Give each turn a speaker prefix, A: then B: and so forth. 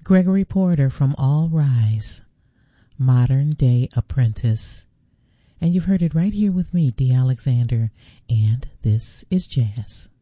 A: Gregory Porter from All Rise, Modern Day Apprentice. And you've heard it right here with me, Dee Alexander, and this is Jazz.